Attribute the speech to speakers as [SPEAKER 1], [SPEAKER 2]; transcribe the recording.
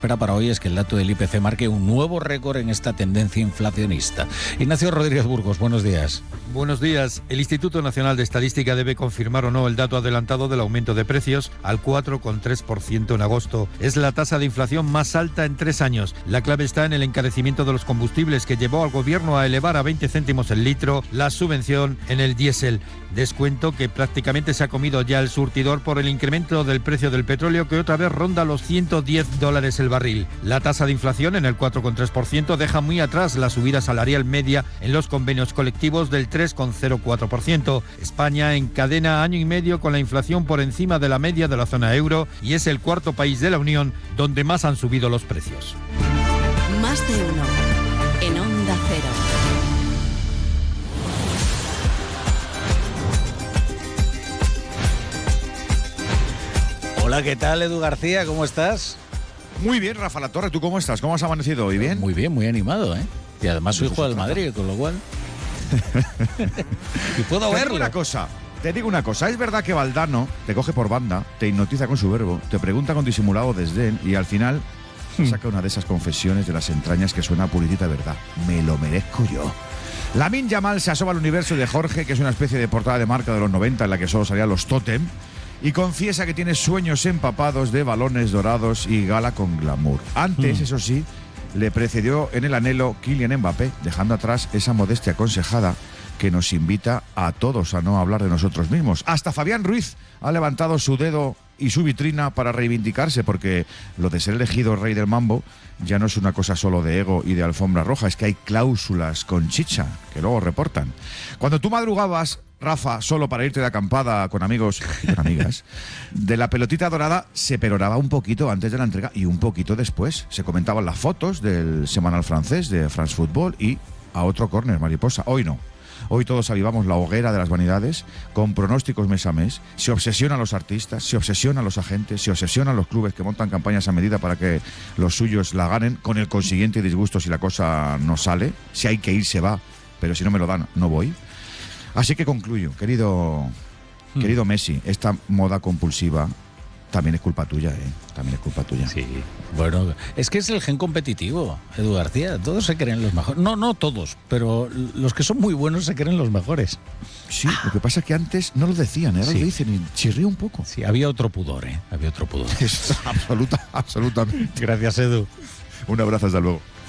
[SPEAKER 1] Espera para hoy es que el dato del IPC marque un nuevo récord en esta tendencia inflacionista. Ignacio Rodríguez Burgos, buenos días.
[SPEAKER 2] Buenos días. El Instituto Nacional de Estadística debe confirmar o no el dato adelantado del aumento de precios al 4,3% en agosto. Es la tasa de inflación más alta en 3 años. La clave está en el encarecimiento de los combustibles que llevó al gobierno a elevar a 20 céntimos el litro la subvención en el diésel. Descuento que prácticamente se ha comido ya el surtidor por el incremento del precio del petróleo, que otra vez ronda los $110 el barril. La tasa de inflación en el 4,3% deja muy atrás la subida salarial media en los convenios colectivos del 3,04%. España encadena año y medio con la inflación por encima de la media de la zona euro y es el cuarto país de la Unión donde más han subido los precios.
[SPEAKER 3] Más de uno en Onda Cero.
[SPEAKER 1] Hola, ¿qué tal, Edu García? ¿Cómo estás?
[SPEAKER 4] Muy bien, Rafa Latorre, ¿tú cómo estás? ¿Cómo has amanecido hoy? ¿Bien?
[SPEAKER 1] Muy bien, muy animado, ¿eh? Y además soy hijo del Madrid, con lo cual... y puedo verlo.
[SPEAKER 4] Te digo una cosa, es verdad que Valdano te coge por banda, te hipnotiza con su verbo, te pregunta con disimulado desdén y al final saca una de esas confesiones de las entrañas que suena a puritita verdad. Me lo merezco yo. Lamine Yamal se asoma al universo de Jorge, que es una especie de portada de marca de los 90 en la que solo salían los tótem, y confiesa que tiene sueños empapados de balones dorados y gala con glamour. Antes, eso sí, le precedió en el anhelo Kylian Mbappé, dejando atrás esa modestia aconsejada que nos invita a todos a no hablar de nosotros mismos. Hasta Fabián Ruiz ha levantado su dedo y su vitrina para reivindicarse, porque lo de ser elegido rey del mambo ya no es una cosa solo de ego y de alfombra roja, es que hay cláusulas con chicha que luego reportan. Cuando tú madrugabas, Rafa, solo para irte de acampada con amigos y con amigas, de la pelotita dorada se peroraba un poquito antes de la entrega y un poquito después. Se comentaban las fotos del semanal francés de France Football y a otro córner, mariposa. Hoy no. Hoy todos avivamos la hoguera de las vanidades con pronósticos mes a mes. Se obsesionan los artistas, se obsesionan los agentes, se obsesionan los clubes que montan campañas a medida para que los suyos la ganen, con el consiguiente disgusto si la cosa no sale. Si hay que ir, se va, pero si no me lo dan, no voy. Así que concluyo, querido Messi, esta moda compulsiva también es culpa tuya, ¿eh? También es culpa tuya.
[SPEAKER 1] Sí, bueno, es que es el gen competitivo, Edu García. Todos se creen los mejores. No todos, pero los que son muy buenos se creen los mejores.
[SPEAKER 4] Sí, lo que pasa es que antes no lo decían, ahora lo dicen y chirría un poco.
[SPEAKER 1] Sí, había otro pudor, ¿eh? Había otro pudor.
[SPEAKER 4] Absolutamente.
[SPEAKER 1] Gracias, Edu.
[SPEAKER 4] Un abrazo, hasta luego.